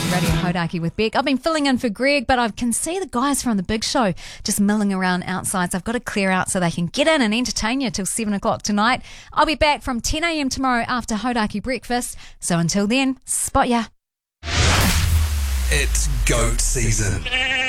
Radio Hodaki with Beck. I've been filling in for Greg, but I can see the guys from the big show just milling around outside, so I've got to clear out so they can get in and entertain you till 7 o'clock tonight. I'll be back from 10 a.m. tomorrow after Hodaki breakfast, so until then, spot ya. It's goat season.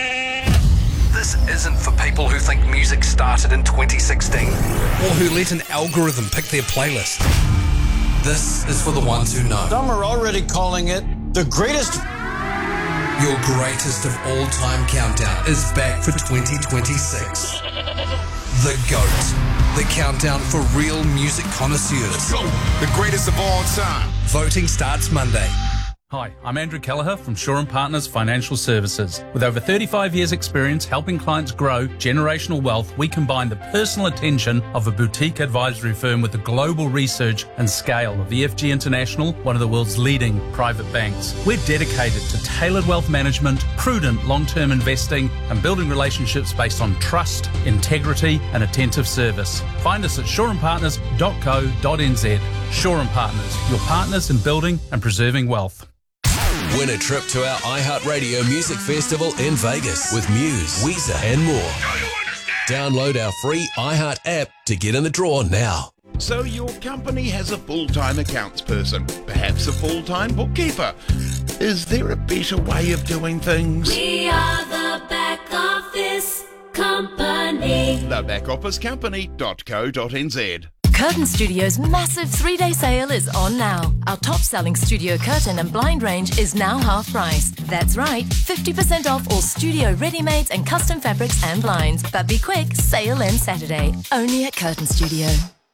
This isn't for people who think music started in 2016 or who let an algorithm pick their playlist. This is for the ones who know. Some are already calling it the greatest. Your greatest of all time countdown is back for 2026. The GOAT. The countdown for real music connoisseurs. Let's go. The greatest of all time. Voting starts Monday. Hi, I'm Andrew Kelleher from Shaw & Partners Financial Services. With over 35 years' experience helping clients grow generational wealth, we combine the personal attention of a boutique advisory firm with the global research and scale of EFG International, one of the world's leading private banks. We're dedicated to tailored wealth management, prudent long-term investing, and building relationships based on trust, integrity, and attentive service. Find us at shawandpartners.co.nz. Shaw & Partners, your partners in building and preserving wealth. Win a trip to our iHeartRadio Music Festival in Vegas with Muse, Weezer and more. Download our free iHeart app to get in the draw now. So your company has a full-time accounts person, perhaps a full-time bookkeeper. Is there a better way of doing things? We are the Back Office Company. Thebackofficecompany.co.nz. Curtain Studio's massive 3-day sale is on now. Our top-selling studio curtain and blind range is now half price. That's right, 50% off all studio ready-mades and custom fabrics and blinds. But be quick, sale ends Saturday. Only at Curtain Studio.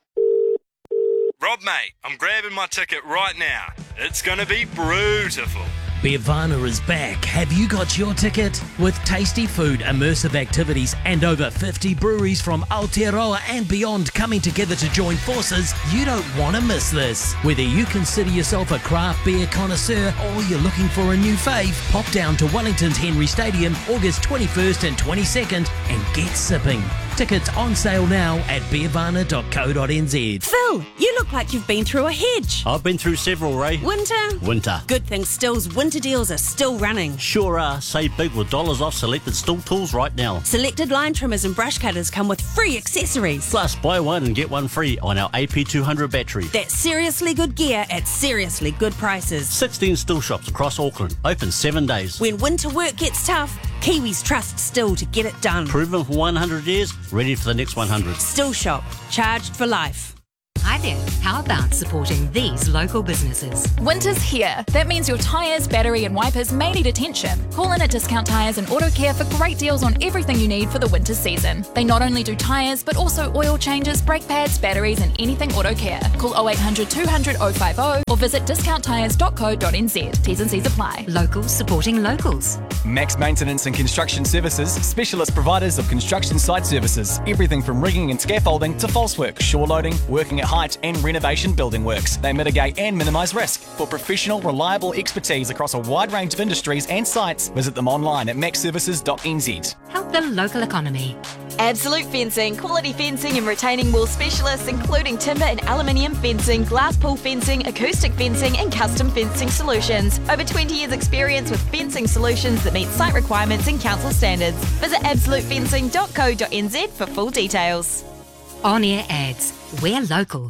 Rob, mate, I'm grabbing my ticket right now. It's going to be beautiful. Beervana is back. Have you got your ticket? With tasty food, immersive activities, and over 50 breweries from Aotearoa and beyond coming together to join forces, you don't want to miss this. Whether you consider yourself a craft beer connoisseur or you're looking for a new fave, pop down to Wellington's Henry Stadium August 21st and 22nd and get sipping. Tickets on sale now at beervana.co.nz. Phil, you look like you've been through a hedge. I've been through several, Ray. Winter. Good thing Still's winter deals are still running. Sure are. Save big with dollars off selected Still tools right now. Selected line trimmers and brush cutters come with free accessories. Plus, buy one and get one free on our AP200 battery. That's seriously good gear at seriously good prices. 16 Still shops across Auckland. Open 7 days. When winter work gets tough, Kiwis trust Still to get it done. Proven for 100 years, ready for the next 100. Still Shop. Charged for life. Hi there. How about supporting these local businesses? Winter's here. That means your tyres, battery and wipers may need attention. Call in at Discount Tyres and Auto Care for great deals on everything you need for the winter season. They not only do tyres, but also oil changes, brake pads, batteries and anything auto care. Call 0800 200 050 or visit discounttyres.co.nz. T's and C's apply. Locals supporting locals. Max Maintenance and Construction Services, specialist providers of construction site services. Everything from rigging and scaffolding to false work, shore loading, working at height and renovation building works. They mitigate and minimise risk. For professional, reliable expertise across a wide range of industries and sites, visit them online at maxservices.nz. Help the local economy. Absolute Fencing, quality fencing and retaining wall specialists including timber and aluminium fencing, glass pool fencing, acoustic fencing and custom fencing solutions. Over 20 years experience with fencing solutions that meet site requirements and council standards. Visit absolutefencing.co.nz for full details. On-air ads. We're local.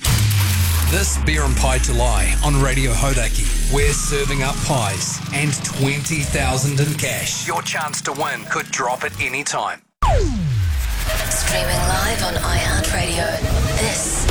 This Beer and Pie July on Radio Hodaki. We're serving up pies and 20,000 in cash. Your chance to win could drop at any time. Streaming live on iHeartRadio. This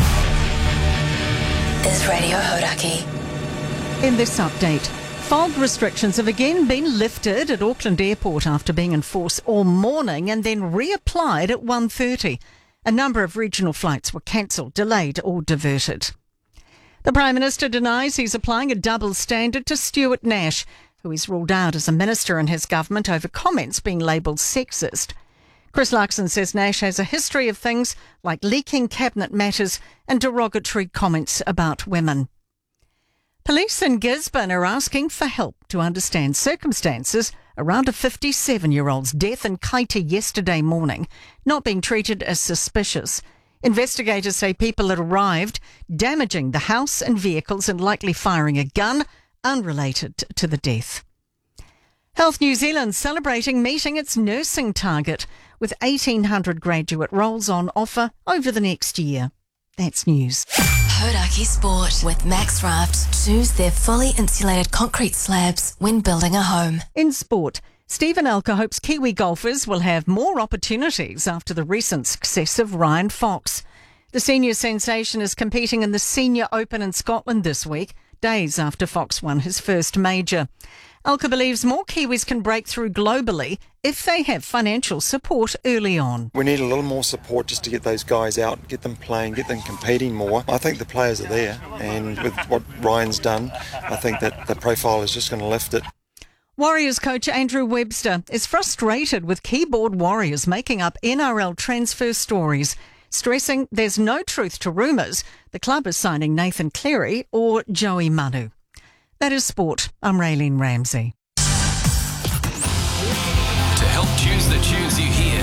is Radio Hodaki. In this update, fog restrictions have again been lifted at Auckland Airport after being in force all morning and then reapplied at 1:30. A number of regional flights were cancelled, delayed or diverted. The Prime Minister denies he's applying a double standard to Stuart Nash, who is ruled out as a minister in his government over comments being labelled sexist. Chris Luxon says Nash has a history of things like leaking cabinet matters and derogatory comments about women. Police in Gisborne are asking for help to understand circumstances around a 57-year-old's death in Kaiti yesterday morning, not being treated as suspicious. Investigators say people had arrived, damaging the house and vehicles and likely firing a gun unrelated to the death. Health New Zealand celebrating meeting its nursing target with 1,800 graduate roles on offer over the next year. That's news. Hodaki Sport with MaxRaft. Choose their fully insulated concrete slabs when building a home. In sport, Stephen Elker hopes Kiwi golfers will have more opportunities after the recent success of Ryan Fox. The senior sensation is competing in the Senior Open in Scotland this week, days after Fox won his first major. Elker believes more Kiwis can break through globally if they have financial support early on. We need a little more support just to get those guys out, get them playing, get them competing more. I think the players are there, and with what Ryan's done, I think that the profile is just going to lift it. Warriors coach Andrew Webster is frustrated with keyboard warriors making up NRL transfer stories, stressing there's no truth to rumours the club is signing Nathan Cleary or Joey Manu. That is sport. I'm Raylene Ramsey. To help choose the tunes you hear,